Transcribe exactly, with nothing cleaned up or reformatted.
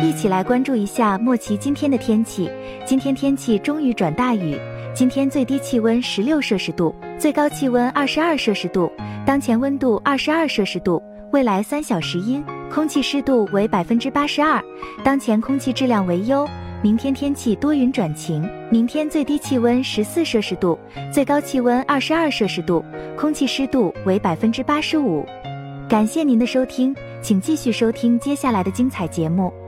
一起来关注一下莫奇今天的天气。今天天气中雨转大雨，今天最低气温十六摄氏度，最高气温二十二摄氏度，当前温度二十二摄氏度，未来三小时阴，空气湿度为百分之八十二，当前空气质量为优。明天天气多云转晴，明天最低气温十四摄氏度，最高气温二十二摄氏度，空气湿度为百分之八十五。感谢您的收听，请继续收听接下来的精彩节目。